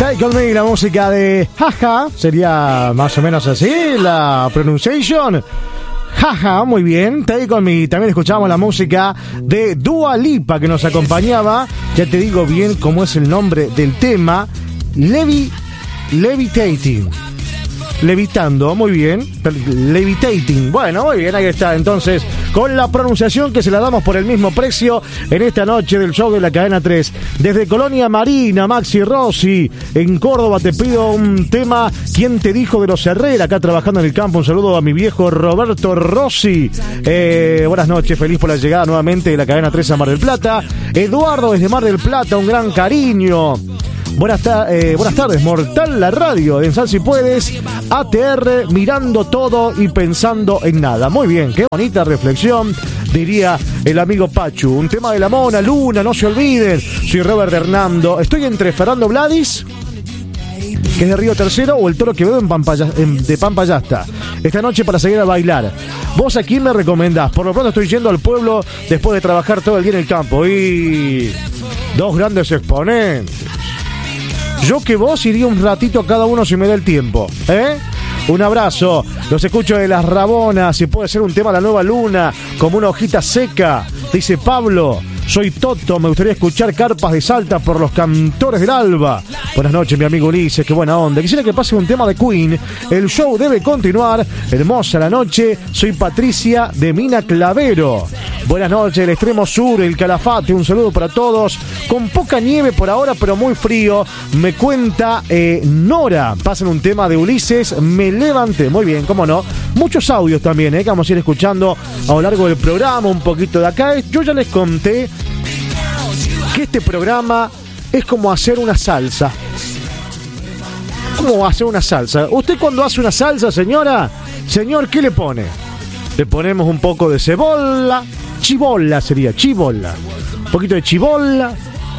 Take On Me, la música de Jaja, sería más o menos así la pronunciación. Jaja, muy bien. Take On Me. También escuchamos la música de Dua Lipa que nos acompañaba. Ya te digo bien cómo es el nombre del tema. Levitating. Levitando, muy bien. Levitating. Bueno, muy bien, ahí está. Entonces, con la pronunciación que se la damos por el mismo precio en esta noche del show de la Cadena 3. Desde Colonia Marina, Maxi Rossi, en Córdoba, te pido un tema. ¿Quién te dijo de los Herrera? Acá trabajando en el campo. Un saludo a mi viejo Roberto Rossi. Buenas noches, feliz por la llegada nuevamente de la Cadena 3 a Mar del Plata. Eduardo desde Mar del Plata, un gran cariño. Buenas tardes, Mortal la radio, en Sal Si Puedes, ATR, mirando todo y pensando en nada. Muy bien, qué bonita reflexión, diría el amigo Pachu. Un tema de la Mona, Luna, no se olviden. Soy Robert Hernando, estoy entre Fernando Vladis, que es de Río Tercero, o el Toro Quevedo de Pampayasta. Esta noche para salir a bailar. ¿Vos a quién me recomendás? Por lo pronto estoy yendo al pueblo después de trabajar todo el día en el campo. Y dos grandes exponentes. Yo que vos iría un ratito a cada uno si me da el tiempo, ¿eh? Un abrazo, los escucho de Las Rabonas, si puede ser un tema La Nueva Luna, como una hojita seca, dice Pablo. Soy Toto, me gustaría escuchar Carpas de Salta por los Cantores del Alba. Buenas noches, mi amigo Ulises, qué buena onda. Quisiera que pase un tema de Queen. El show debe continuar. Hermosa la noche. Soy Patricia de Mina Clavero. Buenas noches, el extremo sur, el Calafate. Un saludo para todos. Con poca nieve por ahora, pero muy frío. Me cuenta Nora. Pasen un tema de Ulises. Me levanté. Muy bien, cómo no. Muchos audios también, que vamos a ir escuchando a lo largo del programa. Un poquito de acá. Yo ya les conté que este programa es como hacer una salsa. ¿Cómo hacer una salsa? Usted cuando hace una salsa, señora, señor, ¿qué le pone? Le ponemos un poco de cebolla, chibolla sería, chibolla. Un poquito de chibolla.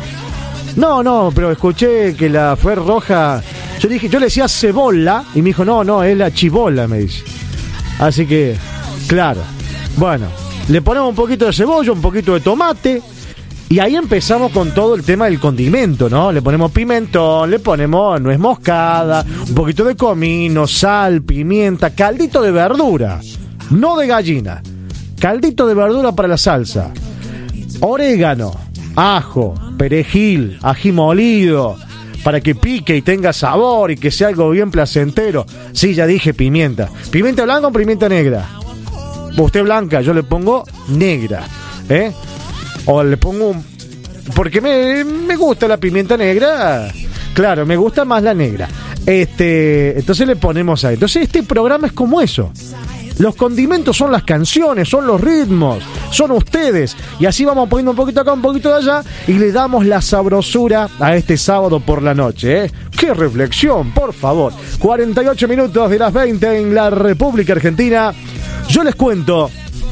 No, pero escuché que la fue roja. Yo le decía cebolla y me dijo, no, es la chibolla, me dice. Así que, claro. Bueno, le ponemos un poquito de cebolla, un poquito de tomate. Y ahí empezamos con todo el tema del condimento, ¿no? Le ponemos pimentón, le ponemos nuez moscada, un poquito de comino, sal, pimienta, caldito de verdura, no de gallina, caldito de verdura para la salsa, orégano, ajo, perejil, ají molido, para que pique y tenga sabor y que sea algo bien placentero. Sí, ya dije pimienta. ¿Pimienta blanca o pimienta negra? Usted blanca, yo le pongo negra, ¿eh? O le pongo porque me gusta la pimienta negra. Claro, me gusta más la negra. Entonces le ponemos ahí. Entonces este programa es como eso. Los condimentos son las canciones, son los ritmos, son ustedes. Y así vamos poniendo un poquito acá, un poquito de allá, y le damos la sabrosura a este sábado por la noche, ¿eh? ¡Qué reflexión, por favor! 48 minutos de las 20 en la República Argentina. Yo les cuento,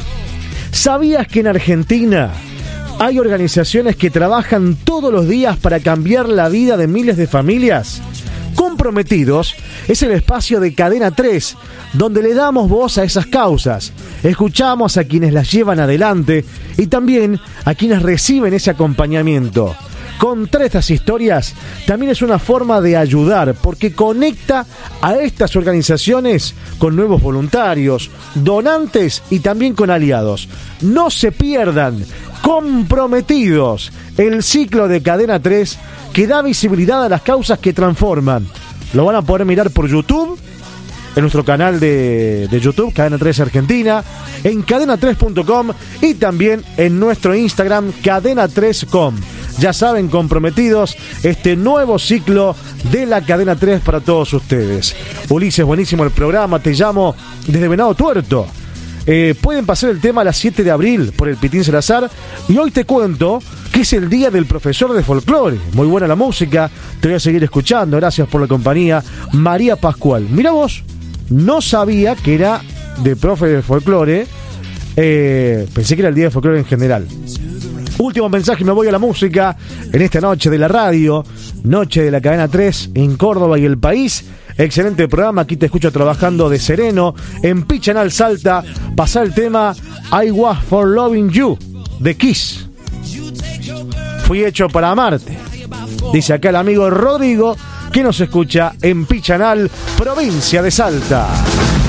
¿sabías que en Argentina hay organizaciones que trabajan todos los días para cambiar la vida de miles de familias? Comprometidos es el espacio de Cadena 3, donde le damos voz a esas causas, escuchamos a quienes las llevan adelante y también a quienes reciben ese acompañamiento. Contar estas historias también es una forma de ayudar, porque conecta a estas organizaciones con nuevos voluntarios, donantes y también con aliados. No se pierdan Comprometidos, el ciclo de Cadena 3 que da visibilidad a las causas que transforman. Lo van a poder mirar por YouTube, en nuestro canal de YouTube, Cadena 3 Argentina, en cadena3.com y también en nuestro Instagram, cadena3.com. Ya saben, comprometidos, este nuevo ciclo de la Cadena 3 para todos ustedes. Ulises, buenísimo el programa, te llamo desde Venado Tuerto. Pueden pasar el tema a las 7 de abril por el Pitín Salazar. Y hoy te cuento que es el día del profesor de folclore. Muy buena la música, te voy a seguir escuchando. Gracias por la compañía, María Pascual. Mira vos, no sabía que era de profe de folclore. Pensé que era el día de folclore en general. Último mensaje y me voy a la música. En esta noche de la radio, noche de la Cadena 3 en Córdoba y el país. Excelente programa, aquí te escucho trabajando de sereno en Pichanal Salta. Pasá el tema I Was For Loving You de Kiss. Fui hecho para amarte, dice acá el amigo Rodrigo que nos escucha en Pichanal, provincia de Salta.